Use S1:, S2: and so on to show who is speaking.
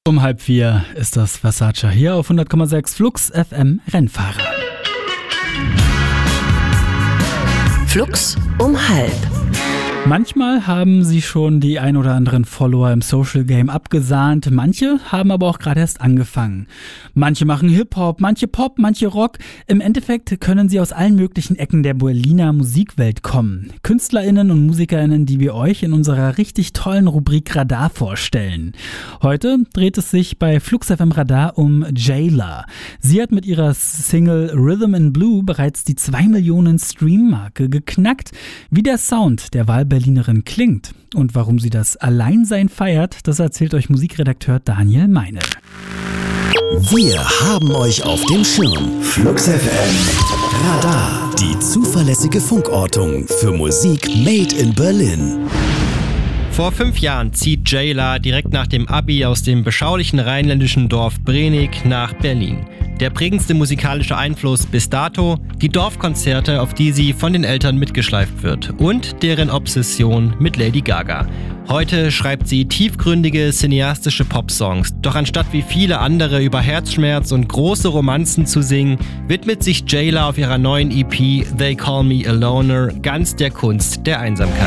S1: Um 3:30 ist das Versace hier auf 100,6 Flux FM Rennfahrer.
S2: Flux um 3:30.
S1: Manchmal haben sie schon die ein oder anderen Follower im Social Game abgesahnt, manche haben aber auch gerade erst angefangen. Manche machen Hip-Hop, manche Pop, manche Rock. Im Endeffekt können sie aus allen möglichen Ecken der Berliner Musikwelt kommen. KünstlerInnen und MusikerInnen, die wir euch in unserer richtig tollen Rubrik Radar vorstellen. Heute dreht es sich bei Flux FM Radar um Jayla. Sie hat mit ihrer Single Rhythm in Blue bereits die 2 Millionen Stream-Marke geknackt. Wie der Sound der Wahlberlinerin klingt und warum sie das Alleinsein feiert, das erzählt euch Musikredakteur Daniel Meine.
S3: Wir haben euch auf dem Schirm. Flux FM Radar. Die zuverlässige Funkortung für Musik made in Berlin.
S4: Vor 5 Jahren zieht Jayla direkt nach dem Abi aus dem beschaulichen rheinländischen Dorf Brenig nach Berlin. Der prägendste musikalische Einfluss bis dato, die Dorfkonzerte, auf die sie von den Eltern mitgeschleift wird und deren Obsession mit Lady Gaga. Heute schreibt sie tiefgründige, cineastische Popsongs. Doch anstatt wie viele andere über Herzschmerz und große Romanzen zu singen, widmet sich Jayla auf ihrer neuen EP They Call Me a Loner ganz der Kunst der Einsamkeit.